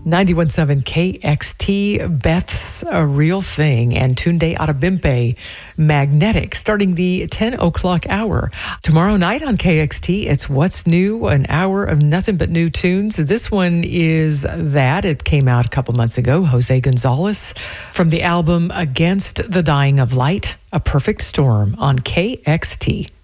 91.7 KXT, Beth's A Real Thing, and Tunde Adebimpe, Magnetic, starting the 10 o'clock hour. Tomorrow night on KXT, it's What's New, an hour of nothing but new tunes. This one is that. It came out a couple months ago. Jose Gonzalez from the album Against the Dying of Light, A Perfect Storm on KXT.